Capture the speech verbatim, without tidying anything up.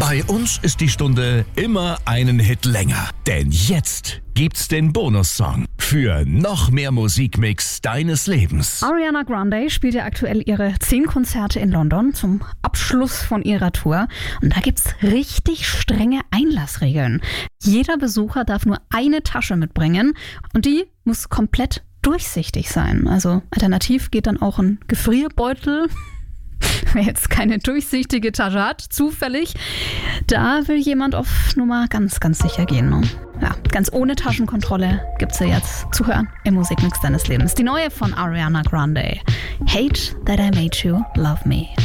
Bei uns ist die Stunde immer einen Hit länger. Denn jetzt gibt's den Bonussong für noch mehr Musikmix deines Lebens. Ariana Grande spielt ja aktuell ihre zehn Konzerte in London zum Abschluss von ihrer Tour. Und da gibt's richtig strenge Einlassregeln. Jeder Besucher darf nur eine Tasche mitbringen und die muss komplett durchsichtig sein. Also alternativ geht dann auch ein Gefrierbeutel. Wer jetzt keine durchsichtige Tasche hat, zufällig, da will jemand auf Nummer ganz, ganz sicher gehen. Ne? Ja, ganz ohne Taschenkontrolle gibt's ja jetzt zu hören im Musikmix deines Lebens. Die neue von Ariana Grande. Hate That I Made You Love Me.